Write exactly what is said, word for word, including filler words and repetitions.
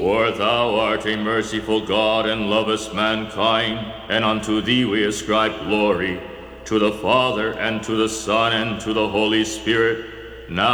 For thou art a merciful God, and lovest mankind, and unto thee we ascribe glory, to the Father, and to the Son, and to the Holy Spirit, now